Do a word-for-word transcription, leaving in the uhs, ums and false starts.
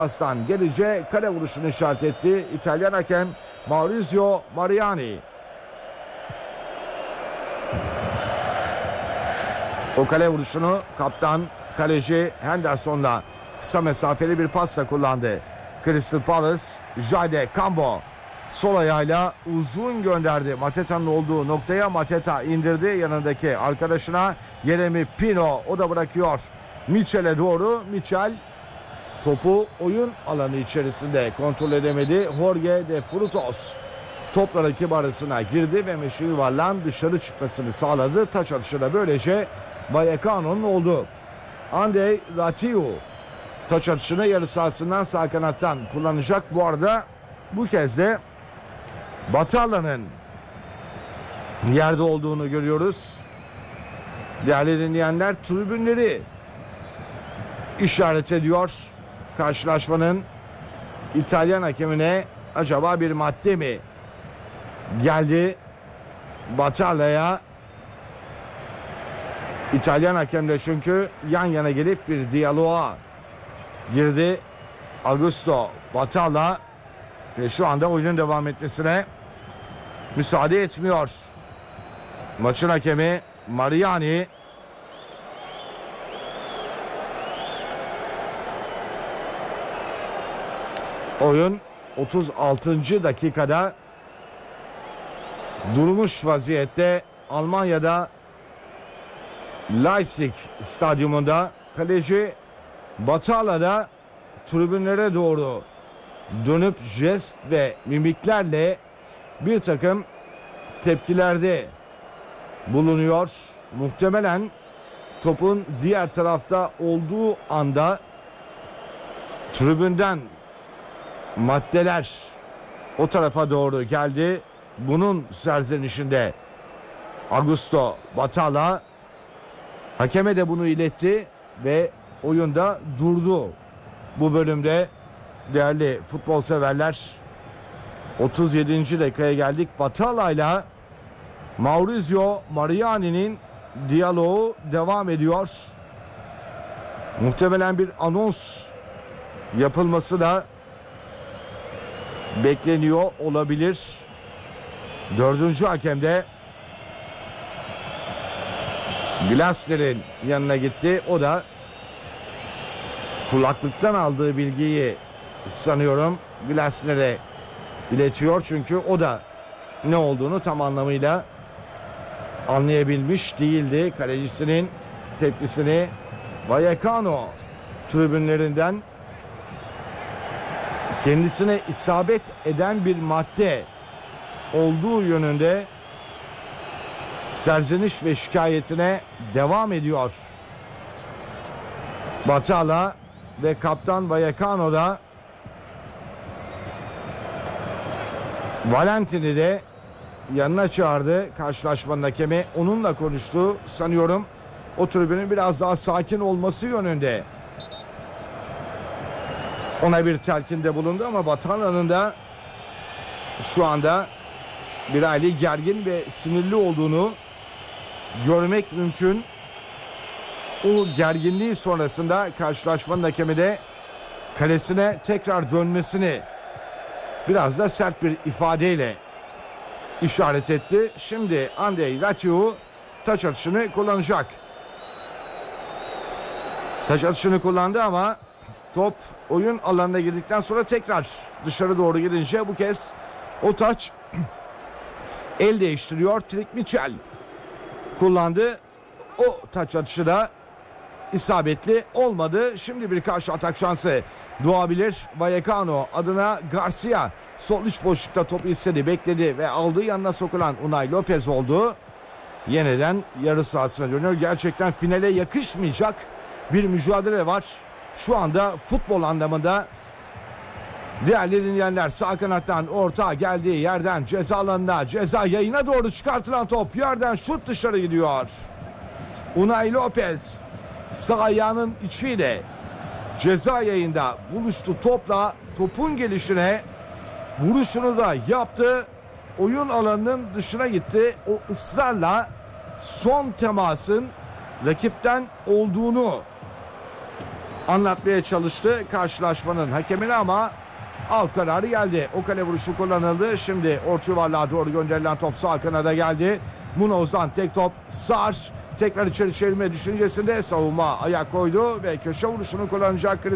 Aslan gelince kale vuruşunu işaret etti İtalyan hakem Maurizio Mariani. O kale vuruşunu kaptan kaleci Henderson'la kısa mesafeli bir pasla kullandı. Crystal Palace, Jade Cambo sol ayağıyla uzun gönderdi. Mateta'nın olduğu noktaya Mateta indirdi yanındaki arkadaşına Yeremi Pino, o da bırakıyor Mitchell'e doğru. Mitchell topu oyun alanı içerisinde kontrol edemedi. Jorge de Frutos topla rakip arasına girdi ve meşe yuvarlan dışarı çıkmasını sağladı. Taç atışı da böylece Vallecano'nun oldu. Andrei Ratiu taç atışını yarı sahasından sağ kanattan kullanacak. Bu arada bu kez de Batala'nın yerde olduğunu görüyoruz. Değerli dinleyenler, tribünleri işaret ediyor. Karşılaşmanın İtalyan hakemine acaba bir madde mi geldi? Batala'ya İtalyan hakemle çünkü yan yana gelip bir diyaloğa girdi Augusto Batalla ve şu anda oyunun devam etmesine müsaade etmiyor. Maçın hakemi Mariani. Oyun otuz altıncı dakikada durmuş vaziyette. Almanya'da Leipzig stadyumunda kaleci Batala'da tribünlere doğru dönüp jest ve mimiklerle bir takım tepkilerde bulunuyor. Muhtemelen topun diğer tarafta olduğu anda tribünden maddeler o tarafa doğru geldi. Bunun serzenişinde Augusto Batalla hakeme de bunu iletti ve oyunda durdu. Bu bölümde değerli futbol severler, otuz yedinci dakikaya geldik. Batalla ile Maurizio Mariani'nin diyaloğu devam ediyor. Muhtemelen bir anons yapılması da bekleniyor olabilir. Dördüncü hakem de Glasner'in yanına gitti. O da kulaklıktan aldığı bilgiyi sanıyorum Glasner'e iletiyor. Çünkü o da ne olduğunu tam anlamıyla anlayabilmiş değildi. Kalecisinin tepkisini Vallecano tribünlerinden kendisine isabet eden bir madde olduğu yönünde serzeniş ve şikayetine devam ediyor. Batalla ve kaptan Vallecano da Valentin'i de yanına çağırdı karşılaşmanın hakemi. Onunla konuştu sanıyorum. O tribünün biraz daha sakin olması yönünde ona bir telkinde bulundu ama Batalla'nın da şu anda bir hayli gergin ve sinirli olduğunu görmek mümkün. O gerginliği sonrasında karşılaşmanın hakemi de kalesine tekrar dönmesini biraz da sert bir ifadeyle işaret etti. Şimdi Andrei Ratiu taç atışını kullanacak. Taç atışını kullandı ama top oyun alanına girdikten sonra tekrar dışarı doğru gidince bu kez o taç el değiştiriyor. Trik Mitchell kullandı. O taç atışı da isabetli olmadı. Şimdi bir karşı atak şansı doğabilir. Vallecano adına Garcia sol iç boşlukta topu istedi, bekledi ve aldığı yanına sokulan Unai Lopez oldu. Yeniden yarı sahasına dönüyor. Gerçekten finale yakışmayacak bir mücadele var. Şu anda futbol anlamında. Değerli dinleyenler, sağ kanattan orta geldiği yerden ceza alanına, ceza yayına doğru çıkartılan top yerden şut dışarı gidiyor. Unai Lopez sağ ayağının içiyle ceza yayında buluştu topla, topun gelişine vuruşunu da yaptı. Oyun alanının dışına gitti. O ısrarla son temasın rakipten olduğunu anlatmaya çalıştı karşılaşmanın hakemine ama out kararı geldi. O kale vuruşu kullanıldı. Şimdi orta yuvarlığa doğru gönderilen top sağ kanada geldi. Munoz'dan tek top. Sar tekrar içeri çevirme düşüncesinde savunma ayak koydu ve köşe vuruşunu kullanacak.